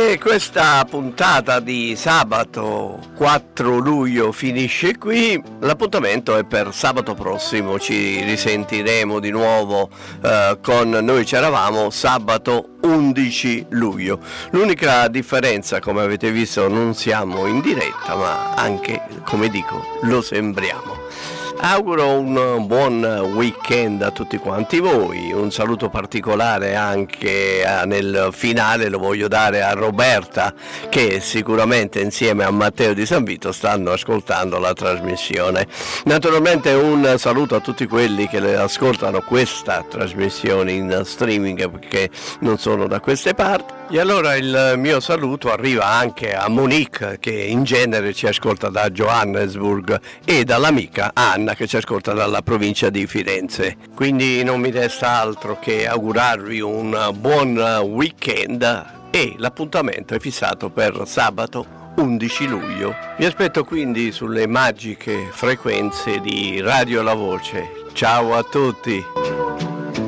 E questa puntata di sabato 4 luglio finisce qui. L'appuntamento è per sabato prossimo, ci risentiremo di nuovo con Noi c'eravamo sabato 11 luglio. L'unica differenza, come avete visto, non siamo in diretta, ma anche, come dico, lo sembriamo. Auguro un buon weekend a tutti quanti voi, un saluto particolare anche nel finale lo voglio dare a Roberta, che sicuramente insieme a Matteo Di San Vito stanno ascoltando la trasmissione. Naturalmente un saluto a tutti quelli che ascoltano questa trasmissione in streaming perché non sono da queste parti. E allora il mio saluto arriva anche a Monique, che in genere ci ascolta da Johannesburg, e dall'amica Anna, che ci ascolta dalla provincia di Firenze. Quindi non mi resta altro che augurarvi un buon weekend e l'appuntamento è fissato per sabato 11 luglio. Vi aspetto quindi sulle magiche frequenze di Radio La Voce. Ciao a tutti!